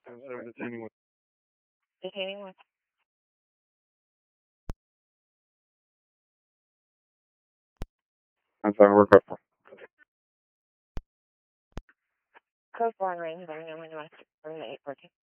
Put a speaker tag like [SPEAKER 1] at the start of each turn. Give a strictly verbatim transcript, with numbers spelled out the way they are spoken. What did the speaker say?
[SPEAKER 1] I'm detaining one.
[SPEAKER 2] Detaining one.
[SPEAKER 1] I'm sorry, we're code four.
[SPEAKER 2] Code four and range, I know when you want to eight fourteen.